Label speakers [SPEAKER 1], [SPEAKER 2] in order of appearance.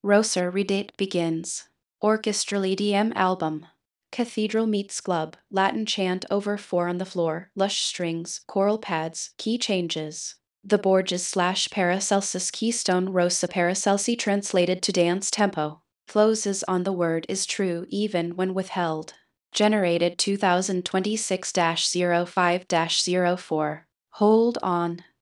[SPEAKER 1] Roser Redate begins. Orchestral EDM album. Cathedral meets club, Latin chant over 4 on the floor, lush strings, choral pads, key changes. The Borges/Paracelsus Keystone Rosa Paracelsi translated to dance tempo. Closes on the word is true even when withheld. Generated 2026-05-04. Hold on.